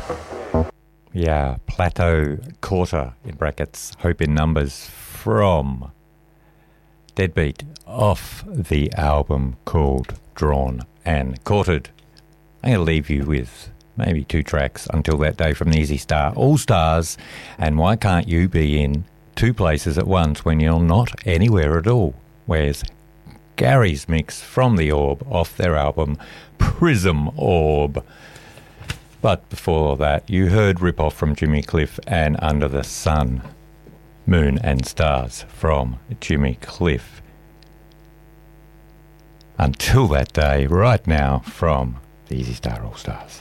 Yeah, Plateau Quarter, in brackets, Hope in Numbers, from Deadbeat, off the album called Drawn and Quartered. I'm going to leave you with maybe 2 tracks, Until That Day from the Easy Star All Stars, and Why Can't You Be in 2 places at once when you're not anywhere at all? Where's Gary's mix from The Orb off their album Prism Orb. But before that, you heard Rip-Off from Jimmy Cliff and Under the Sun, Moon and Stars from Jimmy Cliff. Until That Day, right now, from the Easy Star All Stars.